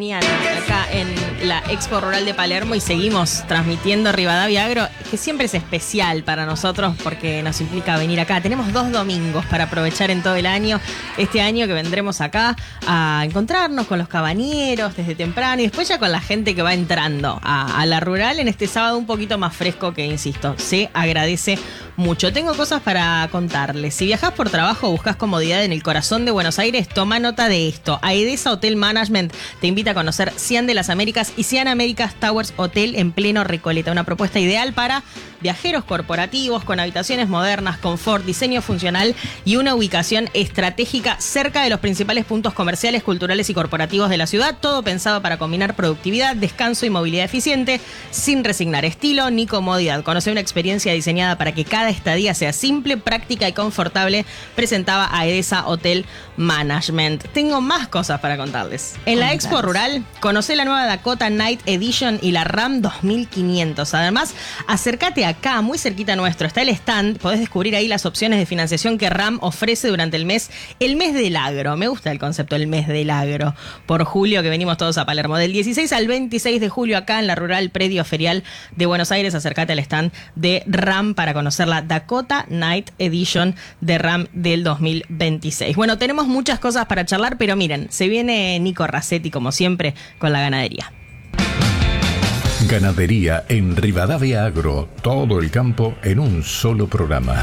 Mañana acá en la Expo Rural de Palermo y seguimos transmitiendo Rivadavia Agro, que siempre es especial para nosotros porque nos implica venir acá. Tenemos 2 domingos para aprovechar en todo el año, este año que vendremos acá a encontrarnos con los cabañeros desde temprano y después ya con la gente que va entrando a la rural en este sábado un poquito más fresco que, insisto, se agradece mucho. Tengo cosas para contarles. Si viajás por trabajo o buscas comodidad en el corazón de Buenos Aires, toma nota de esto. Aedesa Hotel Management te invita a conocer Cian de las Américas y Cian Américas Towers Hotel en pleno Recoleta. Una propuesta ideal para viajeros corporativos con habitaciones modernas, confort, diseño funcional y una ubicación estratégica cerca de los principales puntos comerciales, culturales y corporativos de la ciudad. Todo pensado para combinar productividad, descanso y movilidad eficiente sin resignar estilo ni comodidad. Conocer una experiencia diseñada para que cada estadía sea simple, práctica y confortable, presentaba Aedesa Hotel Management. Tengo más cosas para contarles. En la Expo Rural, conocé la nueva Dakota Night Edition y la Ram 2500. Además, acércate acá, muy cerquita nuestro, está el stand. Podés descubrir ahí las opciones de financiación que Ram ofrece durante el mes del agro. Me gusta el concepto, el mes del agro. Por julio, que venimos todos a Palermo. Del 16 al 26 de julio, acá en la Rural Predio Ferial de Buenos Aires, acércate al stand de Ram para conocer la Dakota Night Edition de Ram del 2026. Bueno, tenemos muchas cosas para charlar, pero miren, se viene Nico Racetti, como siempre, con la ganadería. Ganadería en Rivadavia Agro, todo el campo en un solo programa.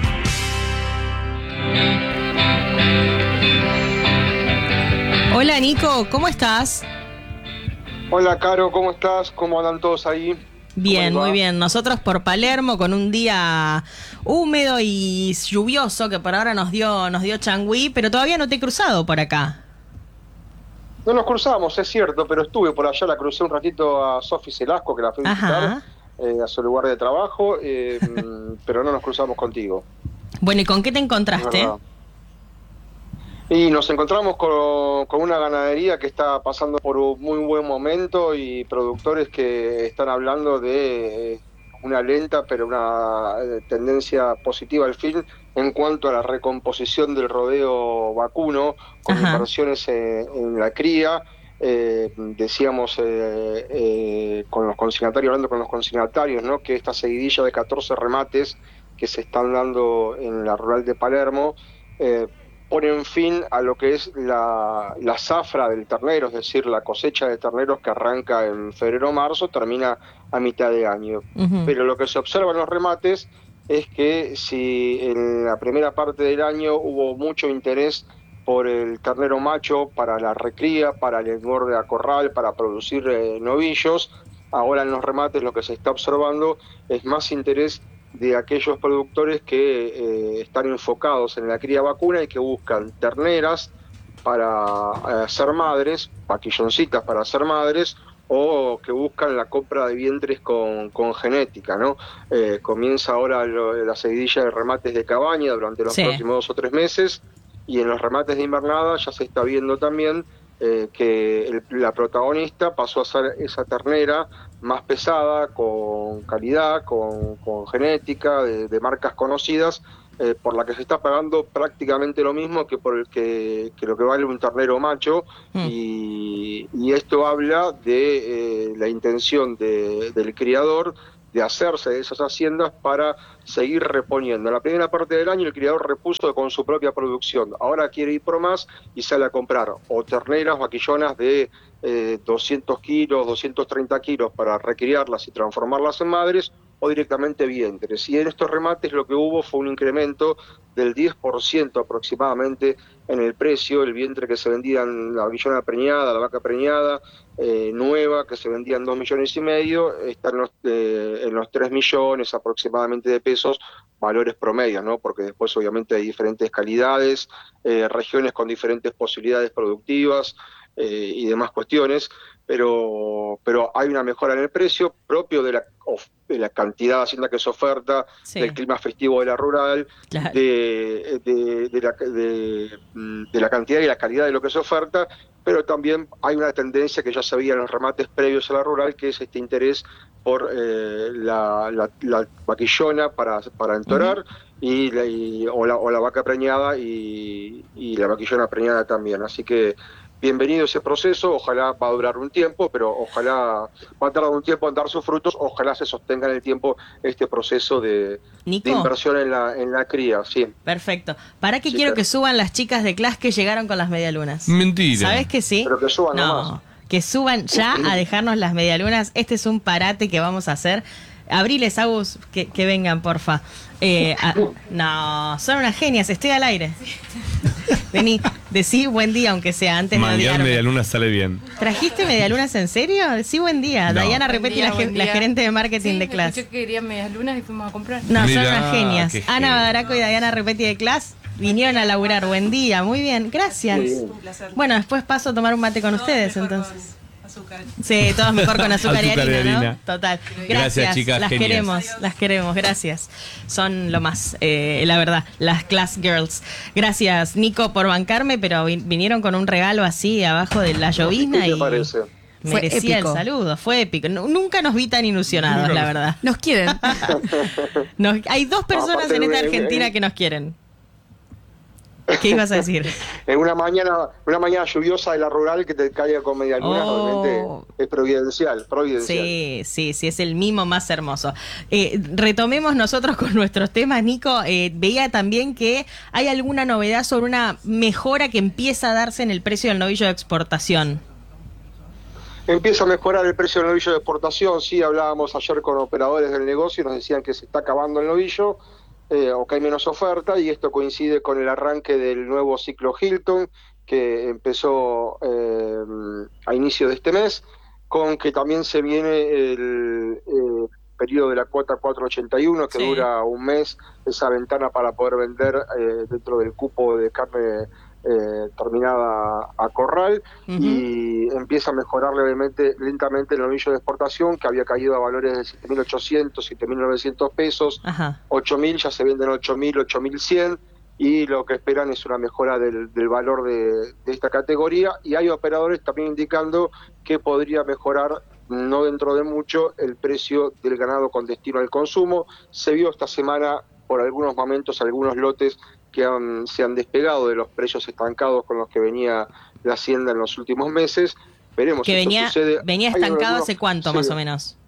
Hola Nico, ¿cómo estás? Hola Caro, ¿cómo estás? ¿Cómo andan todos ahí? Bien, muy bien. Nosotros por Palermo con un día húmedo y lluvioso que por ahora nos dio changüí, pero todavía no te he cruzado por acá. No nos cruzamos, es cierto, pero estuve por allá, la crucé un ratito a Sofi Celasco, que la fui a visitar, a su lugar de trabajo, pero no nos cruzamos contigo. Bueno, ¿y con qué te encontraste? Y nos encontramos con una ganadería que está pasando por un muy buen momento y productores que están hablando de una lenta pero una tendencia positiva al fin en cuanto a la recomposición del rodeo vacuno con inversiones en la cría. Decíamos con los consignatarios, hablando con los consignatarios, ¿no?, que esta seguidilla de 14 remates que se están dando en la rural de Palermo ponen fin a lo que es la zafra del ternero, es decir, la cosecha de terneros que arranca en febrero o marzo, termina a mitad de año. Pero lo que se observa en los remates es que si en la primera parte del año hubo mucho interés por el ternero macho para la recría, para el engorde a corral, para producir novillos, ahora en los remates lo que se está observando es más interés de aquellos productores que están enfocados en la cría vacuna y que buscan terneras para ser madres, vaquilloncitas para ser madres, o que buscan la compra de vientres con genética, ¿no? Comienza ahora la seguidilla de remates de cabaña durante los próximos 2 o 3 meses, y en los remates de invernada ya se está viendo también que la protagonista pasó a ser esa ternera más pesada, con calidad, con genética, de marcas conocidas, por la que se está pagando prácticamente lo mismo que por que lo que vale un ternero macho, y esto habla de la intención del criador de hacerse de esas haciendas para seguir reponiendo. En la primera parte del año el criador repuso con su propia producción, ahora quiere ir por más y sale a comprar o terneras vaquillonas de 200 kilos, 230 kilos para recriarlas y transformarlas en madres, o directamente vientres. Y en estos remates lo que hubo fue un incremento del 10% aproximadamente en el precio. El vientre que se vendía en la villona preñada, la vaca preñada nueva, que se vendía en 2,5 millones, está en los 3 millones aproximadamente de pesos, valores promedios, ¿no? Porque después obviamente hay diferentes calidades, regiones con diferentes posibilidades productivas y demás cuestiones, pero hay una mejora en el precio propio de la cantidad de hacienda que se oferta, del clima festivo de la rural, de la cantidad y la calidad de lo que se oferta, pero también hay una tendencia que ya se veía en los remates previos a la rural, que es este interés por la vaquillona para entorar, o la vaca preñada y la vaquillona preñada también. Así que bienvenido ese proceso, ojalá va a durar un tiempo, pero ojalá va a tardar un tiempo en dar sus frutos, ojalá se sostenga en el tiempo este proceso de inversión en la cría, sí. Perfecto. ¿Para qué Sí, quiero claro. que suban las chicas de clase que llegaron con las medialunas? Mentira. ¿Sabes que sí? Pero que suban No, nomás. que suban ya a dejarnos las medialunas. Este es un parate que vamos a hacer. Abriles, Agus, que vengan, porfa. No, son unas genias, estoy al aire. Vení, decí buen día, aunque sea antes de Manguear odiarme. medialunas sale bien. ¿Trajiste medialunas en serio? Decí buen día. No. Diana Buen Repetti, día, la buen día. gerente de marketing Sí, de clase. escuché que querían medias lunas y fuimos a comprar. No, son Mirá, unas genias. qué Ana genio. Badaraco y Diana Repetti de clase vinieron a laburar. Buen día, muy bien, gracias. Muy bien. Un placer. Bueno, después paso a tomar un mate con ustedes, Mejor entonces. con azúcar. Sí, todos mejor con azúcar y Azúcar y harina, ¿no? harina. Total. Gracias, Gracias, chicas, las genias. queremos, gracias. Son lo más, la verdad, las Class Girls. Gracias, Nico, por bancarme, pero vinieron con un regalo así abajo de la llovizna ¿Qué te y parece? Fue merecía épico. el saludo, fue épico. Nunca nos vi tan ilusionados, la verdad. Nos quieren. Hay dos personas Aparte en esta de- Argentina que nos quieren. ¿Qué ibas a decir? En una mañana lluviosa de la rural que te caiga con media luna, Oh. realmente es providencial. Sí, es el mimo más hermoso. Retomemos nosotros con nuestros temas, Nico. Veía también que hay alguna novedad sobre una mejora que empieza a darse en el precio del novillo de exportación. Empieza a mejorar el precio del novillo de exportación. Sí, hablábamos ayer con operadores del negocio y nos decían que se está acabando el novillo, o que hay menos oferta, y esto coincide con el arranque del nuevo ciclo Hilton, que empezó a inicio de este mes, con que también se viene el periodo de la cuota 481, que Sí. dura un mes, esa ventana para poder vender dentro del cupo de carne terminada a corral. Ujú. Y empieza a mejorar lentamente el novillo de exportación, que había caído a valores de 7.800, 7.900 pesos, Ajá. 8.000, ya se venden 8.000, 8.100, y lo que esperan es una mejora del valor de esta categoría, y hay operadores también indicando que podría mejorar no dentro de mucho el precio del ganado con destino al consumo. Se vio esta semana por algunos momentos algunos lotes que se han despegado de los precios estancados con los que venía la hacienda en los últimos meses. Veremos Que si esto sucede. venía Hay estancado algunos- hace cuánto, sí, más o menos.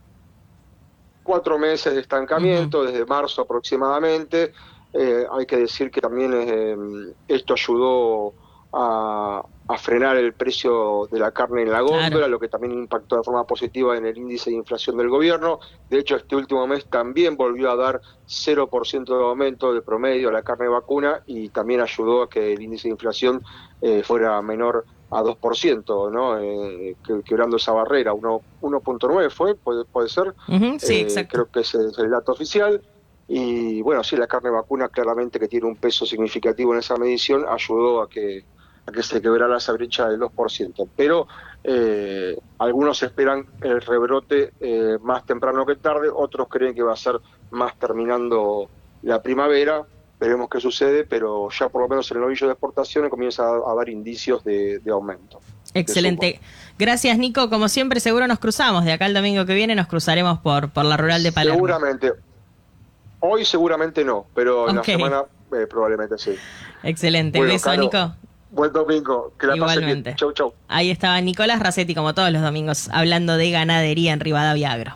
4 meses de estancamiento, desde marzo aproximadamente. Hay que decir que también esto ayudó a frenar el precio de la carne en la góndola, Claro. lo que también impactó de forma positiva en el índice de inflación del gobierno. De hecho, este último mes también volvió a dar 0% de aumento de promedio a la carne vacuna, y también ayudó a que el índice de inflación fuera menor a 2%, ¿no? Quebrando esa barrera. 1.9 fue, puede ser. Ujú, sí, exacto. Creo que ese es el dato oficial. Y bueno, sí, la carne vacuna claramente, que tiene un peso significativo en esa medición, ayudó a que se quebrara esa brecha del 2%. Pero algunos esperan el rebrote más temprano que tarde, otros creen que va a ser más terminando la primavera. Veremos qué sucede, pero ya por lo menos en el novillo de exportación comienza a dar indicios de aumento. Excelente. Gracias, Nico. Como siempre, seguro nos cruzamos. De acá el domingo que viene nos cruzaremos por la rural de Palermo. Seguramente. Hoy seguramente no, pero en la Ok. semana probablemente sí. Excelente. Bueno, Beso, Caro, Nico. Buen domingo. Que la pasen Igualmente. bien. Chau, chau. Ahí estaba Nicolás Racetti, como todos los domingos, hablando de ganadería en Rivadavia Agro.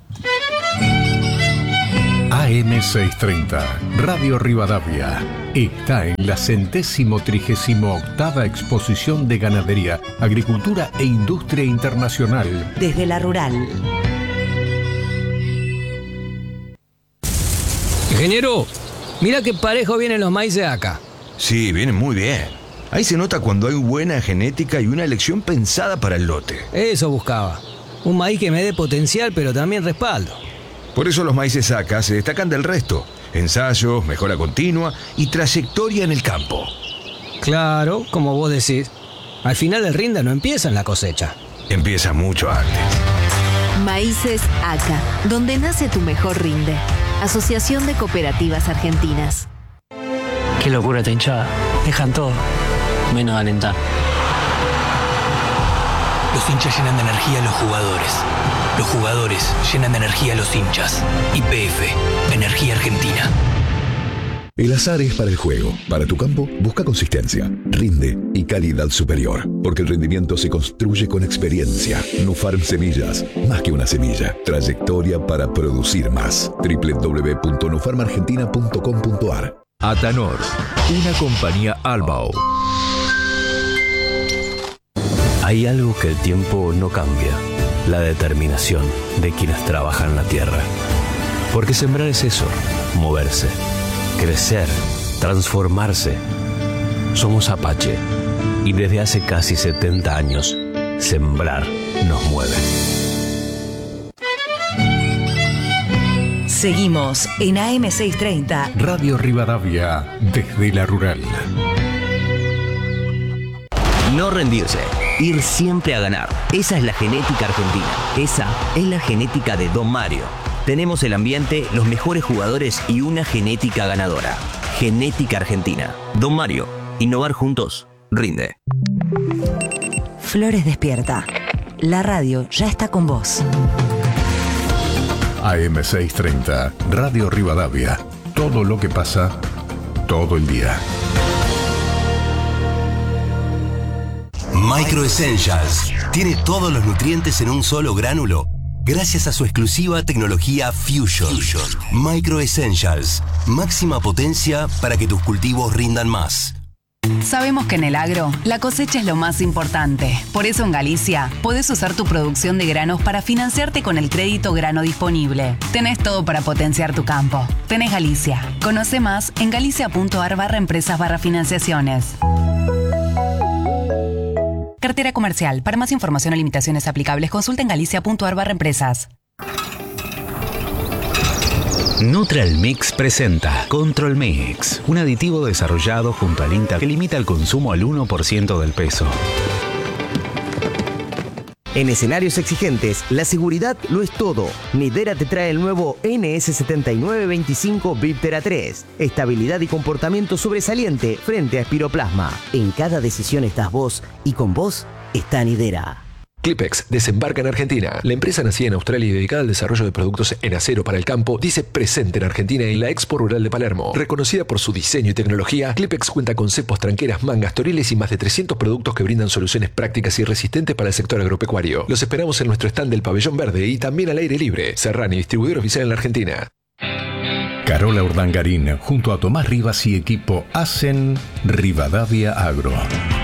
AM630, Radio Rivadavia, está en la 138ª Exposición de Ganadería, Agricultura e Industria Internacional. Desde la rural. Ingeniero, mira qué parejo vienen los maíces acá. Sí, viene muy bien. Ahí se nota cuando hay buena genética y una elección pensada para el lote. Eso buscaba. Un maíz que me dé potencial, pero también respaldo. Por eso los maíces acá se destacan del resto. Ensayos, mejora continua y trayectoria en el campo. Claro, como vos decís. Al final el rinda no empieza en la cosecha. Empieza mucho antes. Maíces ACA, donde nace tu mejor rinde. Asociación de Cooperativas Argentinas. Qué locura esta hinchada. Dejan todo, menos alentar. Los hinchas llenan de energía a los jugadores. Los jugadores llenan de energía a los hinchas. YPF, Energía Argentina. El azar es para el juego. Para tu campo, busca consistencia, rinde y calidad superior. Porque el rendimiento se construye con experiencia. Nufarm Semillas, más que una semilla. Trayectoria para producir más. www.nufarmargentina.com.ar. Atanor, una compañía Albao. Hay algo que el tiempo no cambia. La determinación de quienes trabajan la tierra. Porque sembrar es eso, moverse. Crecer, transformarse. Somos Apache y desde hace casi 70 años, sembrar nos mueve. Seguimos en AM630. Radio Rivadavia, desde la rural. No rendirse, ir siempre a ganar. Esa es la genética argentina. Esa es la genética de Don Mario. Tenemos el ambiente, los mejores jugadores y una genética ganadora. Genética Argentina. Don Mario, innovar juntos, rinde. Flores despierta. La radio ya está con vos. AM630, Radio Rivadavia. Todo lo que pasa, todo el día. Micro Essentials tiene todos los nutrientes en un solo gránulo gracias a su exclusiva tecnología Fusion. Micro Essentials, máxima potencia para que tus cultivos rindan más. Sabemos que en el agro, la cosecha es lo más importante. Por eso en Galicia, podés usar tu producción de granos para financiarte con el crédito grano disponible. Tenés todo para potenciar tu campo. Tenés Galicia. Conoce más en galicia.ar/empresas/financiaciones. Cartera comercial. Para más información o limitaciones aplicables, consulta en galicia.ar/empresas. Neutral Mix presenta Control Mix, un aditivo desarrollado junto al INTA que limita el consumo al 1% del peso. En escenarios exigentes, la seguridad lo es todo. Nidera te trae el nuevo NS7925 Viptera 3. Estabilidad y comportamiento sobresaliente frente a espiroplasma. En cada decisión estás vos y con vos está Nidera. Clipex desembarca en Argentina. La empresa nacida en Australia y dedicada al desarrollo de productos en acero para el campo, dice presente en Argentina en la Expo Rural de Palermo. Reconocida por su diseño y tecnología, Clipex cuenta con cepos, tranqueras, mangas, toriles y más de 300 productos que brindan soluciones prácticas y resistentes para el sector agropecuario. Los esperamos en nuestro stand del Pabellón Verde y también al aire libre. Serrani, distribuidor oficial en la Argentina. Carola Urdangarín, junto a Tomás Rivas y equipo, hacen Rivadavia Agro.